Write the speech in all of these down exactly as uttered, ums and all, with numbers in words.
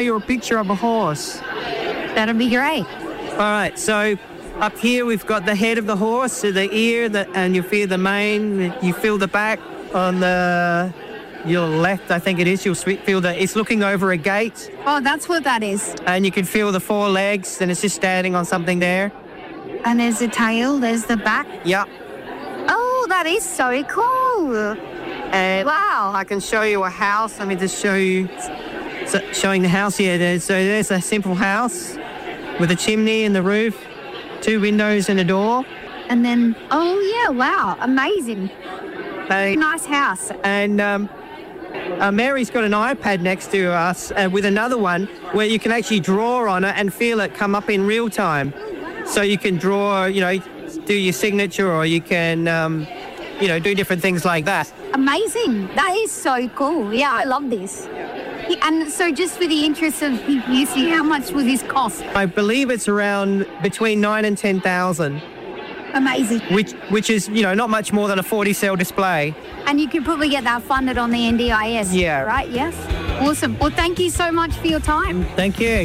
you a picture of a horse. That'd be great. All right, so up here we've got the head of the horse, so the ear, the, and you feel the mane. You feel the back on the your left, I think it is. You'll feel that it's looking over a gate. Oh, that's what that is. And you can feel the four legs, and it's just standing on something there. And there's the tail, there's the back. Yeah. Oh, that is so cool. And wow. I can show you a house. Let me just show you, so showing the house here. There's, so there's a simple house with a chimney and the roof, two windows and a door. And then, oh yeah, wow, amazing. They, nice house. And um, uh, Mary's got an iPad next to us uh, with another one where you can actually draw on it and feel it come up in real time. So you can draw, you know, do your signature, or you can, um, you know, do different things like that. Amazing. That is so cool. Yeah, I love this. And so just for the interest of people, you see, how much will this cost? I believe it's around between nine and ten thousand. Amazing. Which, which is, you know, not much more than a forty cell display. And you could probably get that funded on the N D I S. Yeah. Right, yes. Awesome. Well, thank you so much for your time. Thank you.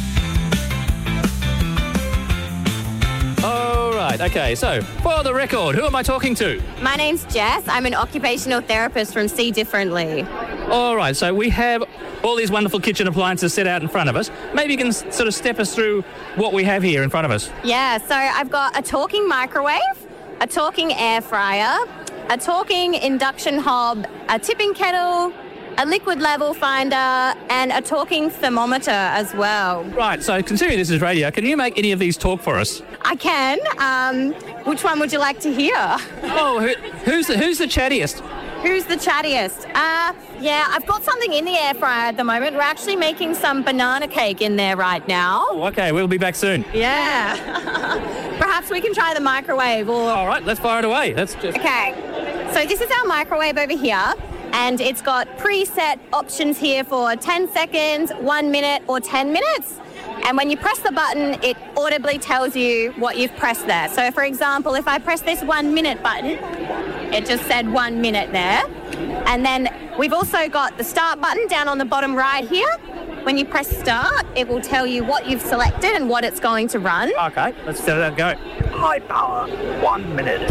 All right, okay, so for the record, who am I talking to? My name's Jess. I'm an occupational therapist from See Differently. All right, so we have all these wonderful kitchen appliances set out in front of us. Maybe you can s- sort of step us through what we have here in front of us. Yeah, so I've got a talking microwave, a talking air fryer, a talking induction hob, a tipping kettle, a liquid level finder, and a talking thermometer as well. Right, so considering this is radio, can you make any of these talk for us? I can. Um, which one would you like to hear? Oh, who, who's, the, who's the chattiest? Who's the chattiest? Uh, yeah, I've got something in the air fryer at the moment. We're actually making some banana cake in there right now. Oh, okay, we'll be back soon. Yeah. Perhaps we can try the microwave or... All right, let's fire it away. Let's just... Okay, so this is our microwave over here, and it's got preset options here for ten seconds, one minute, or ten minutes. And when you press the button, it audibly tells you what you've pressed there. So, for example, if I press this one minute button, it just said one minute there. And then we've also got the start button down on the bottom right here. When you press start, it will tell you what you've selected and what it's going to run. Okay, let's let that go. High power, one minute.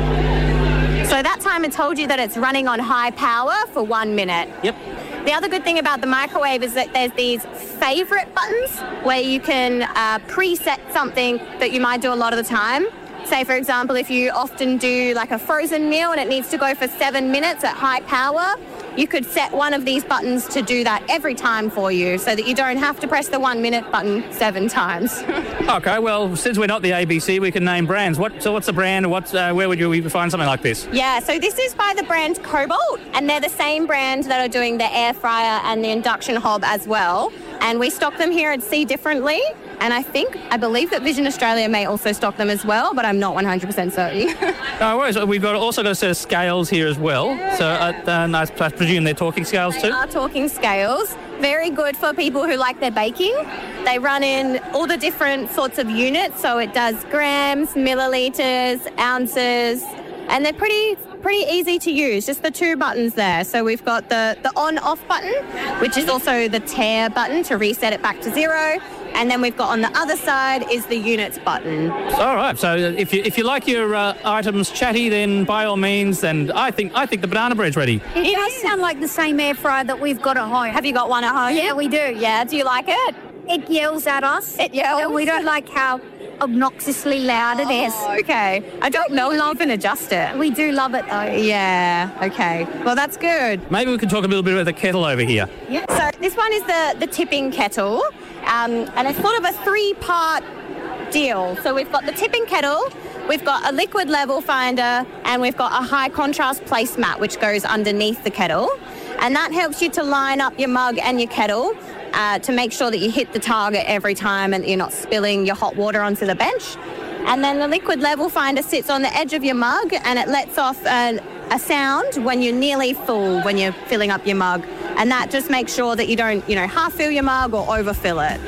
So that time it told you that it's running on high power for one minute. Yep. The other good thing about the microwave is that there's these favorite buttons where you can uh, preset something that you might do a lot of the time. Say, for example, if you often do like a frozen meal and it needs to go for seven minutes at high power, you could set one of these buttons to do that every time for you so that you don't have to press the one minute button seven times. Okay, well, since we're not the A B C, we can name brands. What? So what's the brand? What's, uh, where would you find something like this? Yeah, so this is by the brand Cobalt, and they're the same brand that are doing the air fryer and the induction hob as well. And we stock them here at See Differently. And I think, I believe that Vision Australia may also stock them as well, but I'm not one hundred percent certain. No worries. We've got also got a set of scales here as well. Yeah. So uh, uh, I presume they're talking scales They too? are talking scales. Very good for people who like their baking. They run in all the different sorts of units. So it does grams, milliliters, ounces, and they're pretty pretty easy to use. Just the two buttons there. So we've got the, the on-off button, which is also the tear button to reset it back to zero. And then we've got on the other side is the units button. All right. So if you if you like your uh, items chatty, then by all means, then I think I think the banana bread's ready. It does sound like the same air fryer that we've got at home. Have you got one at home? Yeah, we do. Yeah. Do you like it? It yells at us. It yells. And we don't like how obnoxiously loud it is. Oh, okay. I don't know if you can adjust it. We do love it though. Yeah. Okay. Well, that's good. Maybe we can talk a little bit about the kettle over here. Yeah. So this one is the, the tipping kettle, um, and it's sort of a three-part deal. So we've got the tipping kettle, we've got a liquid level finder, and we've got a high contrast placemat which goes underneath the kettle. And that helps you to line up your mug and your kettle uh, to make sure that you hit the target every time and you're not spilling your hot water onto the bench. And then the liquid level finder sits on the edge of your mug and it lets off a, a sound when you're nearly full, when you're filling up your mug. And that just makes sure that you don't, you know, half fill your mug or overfill it.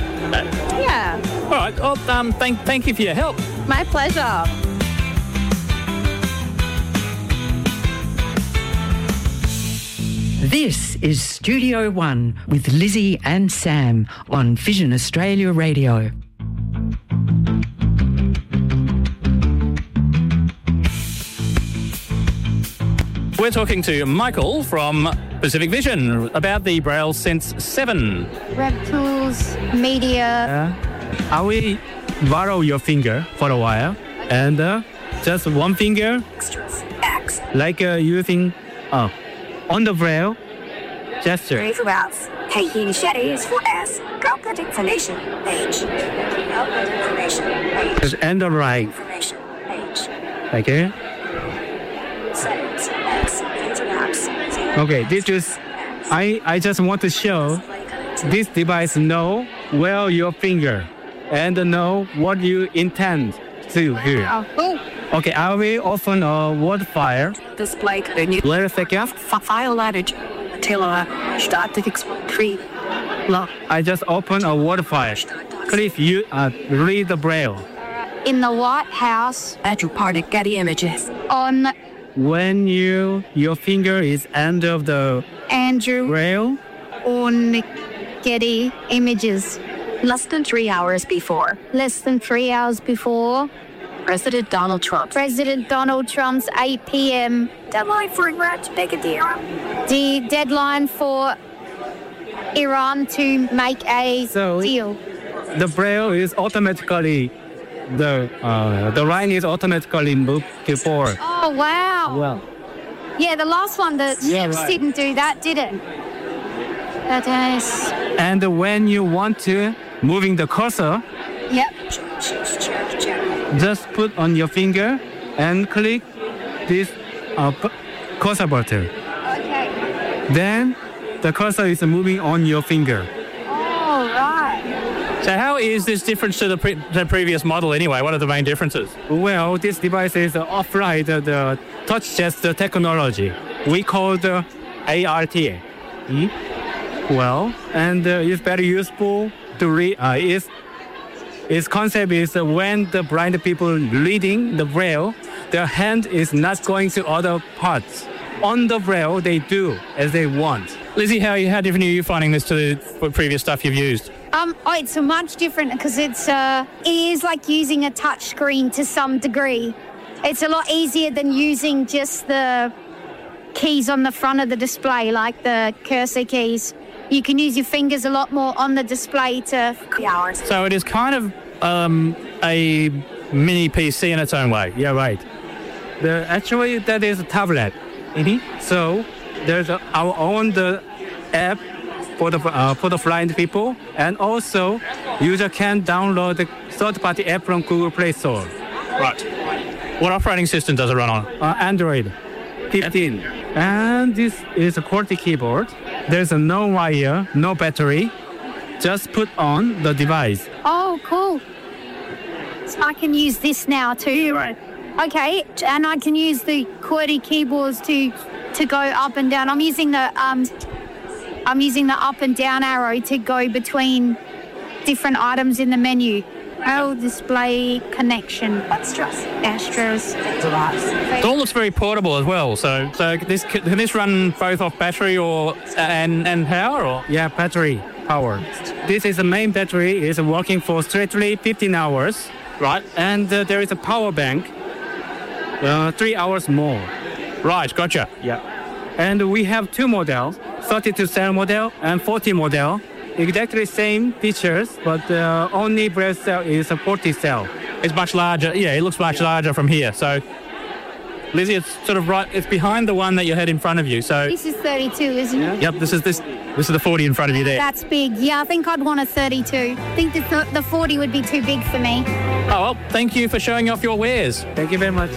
Yeah. All right. Well, um, thank thank you for your help. My pleasure. This is Studio One with Lizzie and Sam on Vision Australia Radio. We're talking to Michael from Pacific Vision about the Braille Sense seven. RevTools, media. Uh, I will borrow your finger for a while, and uh, just one finger, like uh, using uh, on the Braille gesture. For mouse. Taking shadows for S. Complete information page. Complete information page. Just and the right. Information page. Okay. Settings. X. Into maps. Okay. This is. I I just want to show this device know well your finger and know what you intend to do. Oh, Okay. I will open a Word file. Display the new Wait a second. file adage. Taylor. Statistics three. No, I just open a Word file. Please you uh, read the Braille. in the White House Actual party Getty images. on When you your finger is end of the Andrew Braille, on Getty Images. Less than three hours before. Less than three hours before President Donald Trump. President Donald Trump's eight p.m. Deadline for Iran to make a deal. the deadline for Iran to make a So- deal. the Braille is automatically the uh, the line is automatically moved to forward. Oh, wow. Well, Yeah, the last one, the Yeah, ships right. didn't do that, did it? That is. and when you want to moving the cursor, Yep. just put on your finger and click this uh, p- cursor button. Okay. Then the cursor is moving on your finger. All right. So how is this different to the, pre- the previous model anyway? What are the main differences? Well, this device is uh, offline the, the touch gesture technology. We call the A R T. Hmm? Well, and uh, it's very useful to read. Uh, its, its concept is uh, when the blind people reading the Braille, their hand is not going to other parts. On the Braille, they do as they want. Lizzie, how, how different are you finding this to the previous stuff you've used? Um, oh, it's a much different because it's uh, it is like using a touch screen to some degree. It's a lot easier than using just the keys on the front of the display, like the cursor keys. You can use your fingers a lot more on the display to. Hours. So it is kind of um, a mini P C in its own way. Yeah, right. The actually that is a tablet. Mm-hmm. So there's a, our own the app for the uh, for the blind people, and also user can download the third-party app from Google Play Store. Right. What operating system does it run on? Uh, Android fifteen, and this is a QWERTY keyboard. There's a no wire, no battery. Just put on the device. Oh, cool. So I can use this now too. Right. Okay, and I can use the QWERTY keyboards to to go up and down. I'm using the um, I'm using the up and down arrow to go between different items in the menu. Oh, display connection. Extras. Astros. It all looks very portable as well. So, so this can this run both off battery or and and power or? Yeah, battery power. This is the main battery. It's working for straightly fifteen hours. Right. And uh, there is a power bank. Uh, three hours more. Right. Gotcha. Yeah. And we have two models, thirty-two cell model and forty model. Exactly same features, but uh, only Braille cell is a forty cell. It's much larger. Yeah, it looks much larger from here. So, Lizzie, it's sort of right. It's behind the one that you had in front of you. So, This is thirty-two, isn't it? yep, this is this. This is the forty in front of you there. That's big. Yeah, I think I'd want a thirty-two. I think the, th- the forty would be too big for me. Oh well, thank you for showing off your wares. Thank you very much.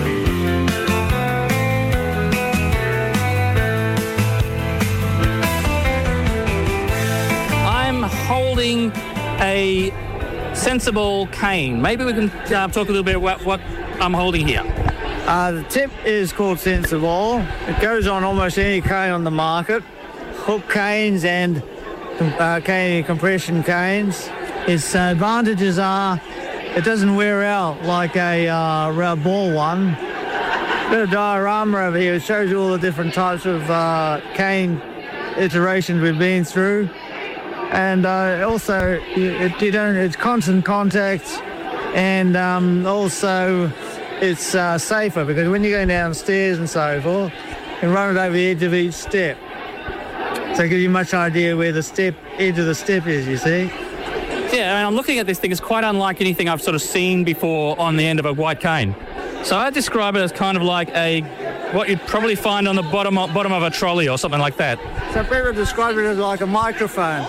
I'm holding a sensible cane. Maybe we can uh, talk a little bit about what I'm holding here. Uh, the tip is called Sensible. It goes on almost any cane on the market. Hook canes and uh, cane compression canes. Its advantages are it doesn't wear out like a uh, round ball one. bit of diorama over here. It shows you all the different types of uh, cane iterations we've been through. And uh, also, you, it, you don't, it's constant contact, and um, also it's uh, safer because when you're going downstairs and so forth, you can run it over the edge of each step. So it gives you much idea where the step, edge of the step is, you see. Yeah, and I'm looking at this thing. It's quite unlike anything I've sort of seen before on the end of a white cane. So I describe it as kind of like a, what you'd probably find on the bottom of, bottom of a trolley or something like that. So people describe it as like a microphone.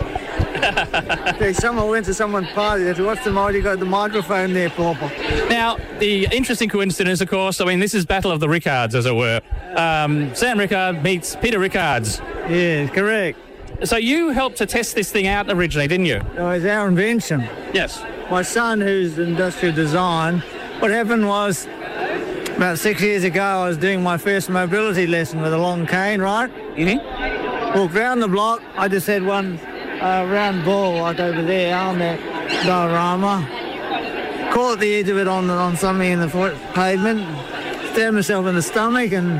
Someone went to someone's party. They said, "What's the matter? You got the microphone there, Papa?" Now, the interesting coincidence, of course, I mean, this is Battle of the Rickards, as it were. Um, Sam Rickard meets Peter Rickards. Yeah, correct. So you helped to test this thing out originally, didn't you? Oh, it's our invention. Yes. My son, who's industrial design, what happened was about six years ago, I was doing my first mobility lesson with a long cane, right? Mm-hmm. Walked round the block. I just had one uh, round ball like over there on that diorama. Caught the edge of it on on something in the foot, pavement. Stabbed myself in the stomach, and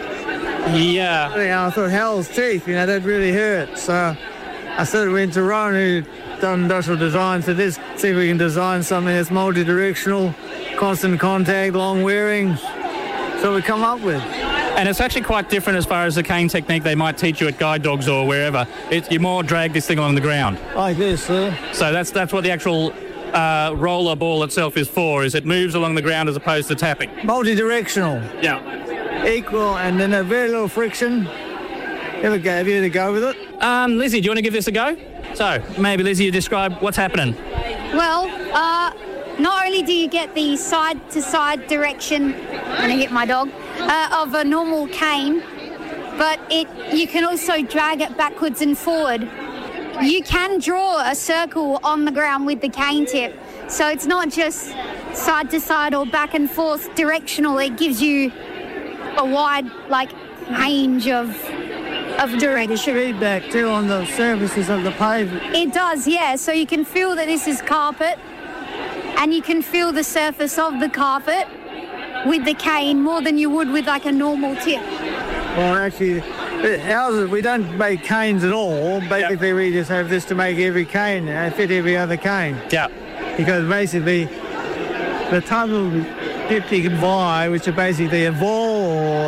yeah, you know, I thought, hell's teeth, you know, that really hurt. So I sort of went to Ron, who done industrial design, said, let's see if we can design something that's multi-directional, constant contact, long wearing. So we come up with. And it's actually quite different as far as the cane technique they might teach you at guide dogs or wherever. It, you more drag this thing along the ground. Like this, sir. So that's that's what the actual uh, roller ball itself is for, is it moves along the ground as opposed to tapping. Multi-directional. Yeah. Equal, and then a very little friction. Ever go, have you had a go with it? Um, Lizzie, do you want to give this a go? So, maybe, Lizzie, you describe what's happening. Well, uh, not only do you get the side-to-side direction, I'm going to hit my dog, uh, of a normal cane, but it you can also drag it backwards and forward. You can draw a circle on the ground with the cane tip, so it's not just side-to-side or back and forth directional. It gives you a wide, like, range of of direction. Feedback too on the surfaces of the pavement. It does, yeah. So you can feel that this is carpet, and you can feel the surface of the carpet with the cane more than you would with like a normal tip. Well, actually, ours, we don't make canes at all. Basically, yep. We just have this to make every cane and fit every other cane. Yeah. Because basically, the type of tip you can buy, which are basically a ball or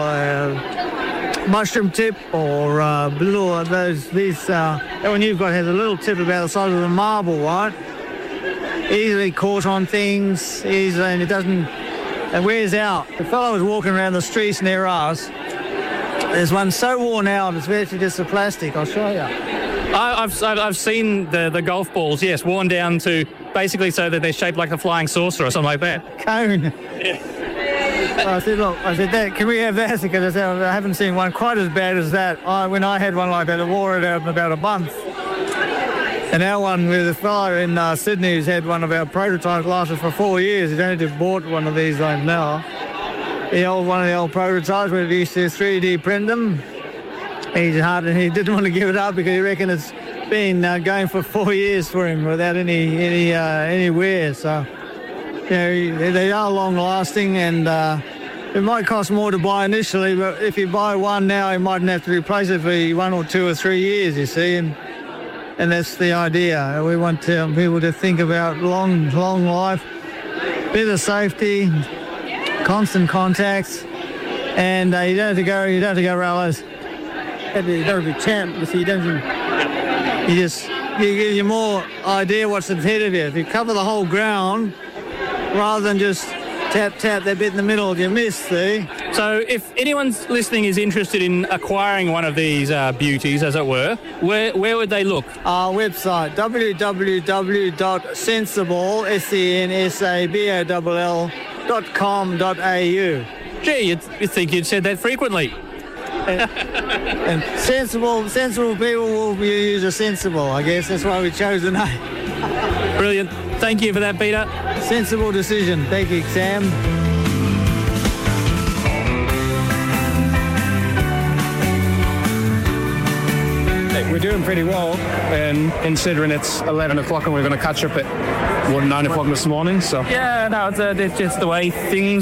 a mushroom tip or uh, little those these uh, that one you've got has a little tip about the size of a marble, right? Easily caught on things, easily, and it doesn't. It wears out. The fellow was walking around the streets near us. There's one so worn out, it's virtually just a plastic. I'll show you. I, I've I've seen the the golf balls, yes, worn down to basically so that they're shaped like a flying saucer or something like that. Cone. Yeah. So I said, look, I said, Dad, can we have that? Because I, said, I haven't seen one quite as bad as that. I, when I had one like that, I wore it out in about a month. And our one with a fellow in uh, Sydney who's had one of our prototypes lasted for four years. He's only just bought one of these like now. The old one of the old prototypes where we used to three D print them. He's hard, and he didn't want to give it up because he reckoned it's been uh, going for four years for him without any any uh, any wear. So, you know, they are long lasting, and uh, it might cost more to buy initially, but if you buy one now, you mightn't have to replace it for one or two or three years. You see, and and that's the idea. We want um, people to think about long long life, bit of safety, constant contacts, and uh, you don't have to go. You don't have to go rallies. You don't have to champ. You see, you don't. You just you give you more idea what's ahead of you. If you cover the whole ground, rather than just tap tap that bit in the middle, you miss. See. So, if anyone's listening is interested in acquiring one of these uh, beauties, as it were, where where would they look? Our website w w w dot sensible s e n s a b o l l dot com dot a u. Gee, you'd, you'd think you'd said that frequently. and, and sensible, sensible people will use a sensible. I guess that's why we chose the name. Brilliant. Thank you for that, Peter. Sensible decision. Thank you, Sam. We're doing pretty well, and considering it's eleven o'clock and we're going to catch up at what, nine o'clock this morning. So yeah, no, it's, uh, it's just the way things work.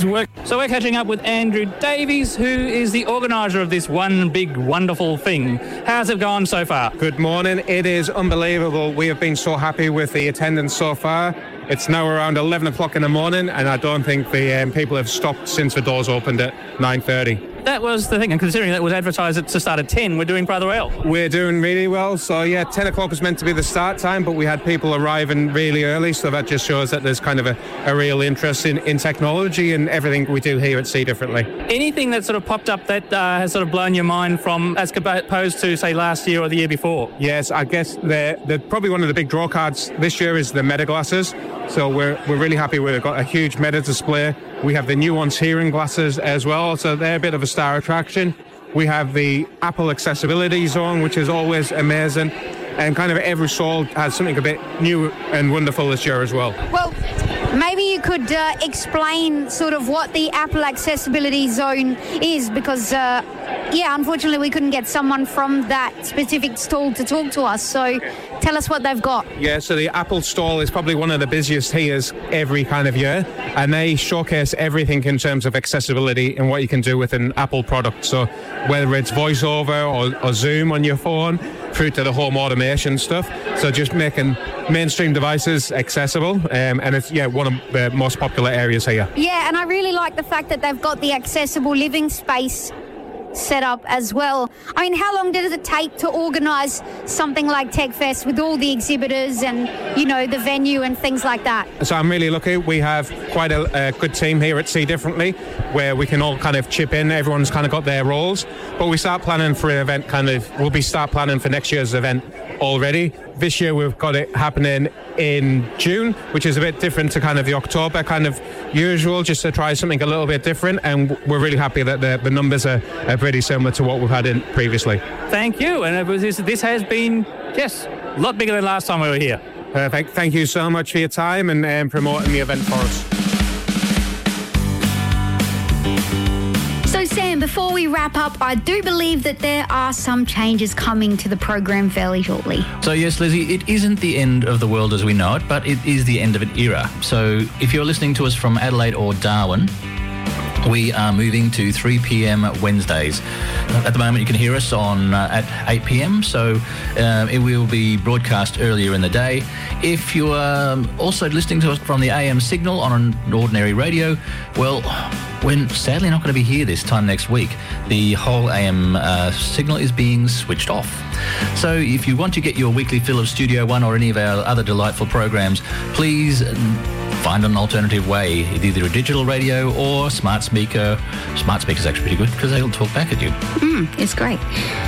So we're catching up with Andrew Davies, who is the organiser of this one big, wonderful thing. How's it gone so far? Good morning. It is unbelievable. We have been so happy with the attendance so far. It's now around eleven o'clock in the morning, and I don't think the um, people have stopped since the doors opened at nine thirty. That was the thing, and considering that was advertised to start at ten, we're doing rather well. We're doing really well. So, yeah, ten o'clock was meant to be the start time, but we had people arriving really early, so that just shows that there's kind of a, a real interest in, in technology and everything we do here at See Differently. Anything that sort of popped up that uh, has sort of blown your mind from as opposed to, say, last year or the year before? Yes, I guess the, the probably one of the big draw cards this year is the Meta glasses. So we're we're really happy with it. We've got a huge Meta display. We have the nuanced hearing glasses as well, so they're a bit of a star attraction. We have the Apple Accessibility Zone, which is always amazing. And kind of every stall has something a bit new and wonderful this year as well. Well, maybe you could uh, explain sort of what the Apple Accessibility Zone is, because, uh, yeah, unfortunately we couldn't get someone from that specific stall to talk to us. So tell us what they've got. Yeah, so the Apple stall is probably one of the busiest here every kind of year, and they showcase everything in terms of accessibility and what you can do with an Apple product. So whether it's VoiceOver or, or Zoom on your phone, through to the home automation stuff. So just making mainstream devices accessible, um, and it's, yeah, one of the most popular areas here. Yeah, and I really like the fact that they've got the accessible living space set up as well. I mean, how long does it take to organise something like TechFest with all the exhibitors and, you know, the venue and things like that? So I'm really lucky. We have quite a, a good team here at See Differently, where we can all kind of chip in. Everyone's kind of got their roles, but we start planning for an event kind of, we'll be start planning for next year's event already. This year we've got it happening in June, which is a bit different to kind of the October kind of usual, just to try something a little bit different, and we're really happy that the, the numbers are, are pretty similar to what we've had in previously. Thank you, and it was, this, this has been, yes, a lot bigger than last time we were here. Perfect. Thank you so much for your time and um, promoting the event for us. So, Sam, before we wrap up, I do believe that there are some changes coming to the program fairly shortly. So, yes, Lizzie, it isn't the end of the world as we know it, but it is the end of an era. So, if you're listening to us from Adelaide or Darwin, we are moving to three p.m. Wednesdays. At the moment, you can hear us on uh, at eight p.m, so uh, it will be broadcast earlier in the day. If you are also listening to us from the A M signal on an ordinary radio, well, we're sadly not going to be here this time next week. The whole A M uh, signal is being switched off. So if you want to get your weekly fill of Studio One or any of our other delightful programs, please find an alternative way, either a digital radio or smart speaker. Smart speaker is actually pretty good because they'll talk back at you. Mm, it's great.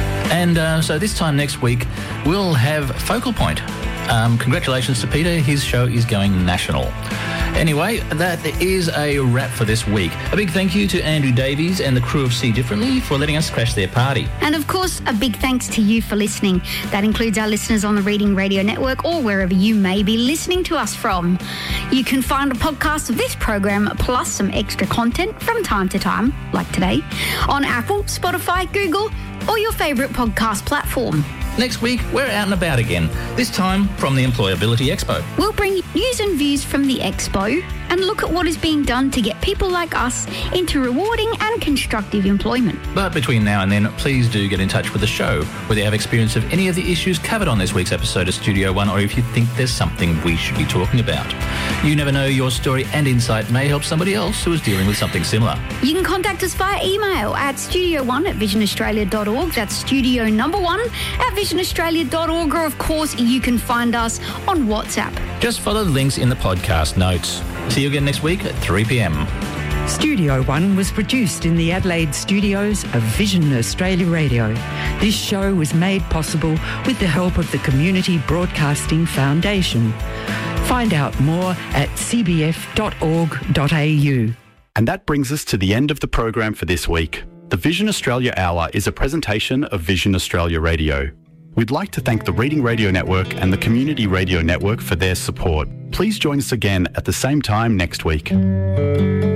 And uh, so this time next week, we'll have Focal Point. Um, congratulations to Peter. His show is going national. Anyway, that is a wrap for this week. A big thank you to Andrew Davies and the crew of See Differently for letting us crash their party. And of course, a big thanks to you for listening. That includes our listeners on the Reading Radio Network or wherever you may be listening to us from. You can find a podcast of this program plus some extra content from time to time, like today, on Apple, Spotify, Google, or your favourite podcast platform. Next week, we're out and about again, this time from the Employability Expo. We'll bring news and views from the Expo and look at what is being done to get people like us into rewarding and constructive employment. But between now and then, please do get in touch with the show, whether you have experience of any of the issues covered on this week's episode of Studio One, or if you think there's something we should be talking about. You never know, your story and insight may help somebody else who is dealing with something similar. You can contact us via email at studio one at vision australia dot org. That's studio number one at vision australia dot org, or of course you can find us on WhatsApp. Just follow the links in the podcast notes. See you again next week at three p.m. Studio One was produced in the Adelaide studios of Vision Australia Radio. This show was made possible with the help of the Community Broadcasting Foundation. Find out more at c b f dot org dot a u. And that brings us to the end of the program for this week. The Vision Australia Hour is a presentation of Vision Australia Radio. We'd like to thank the Reading Radio Network and the Community Radio Network for their support. Please join us again at the same time next week.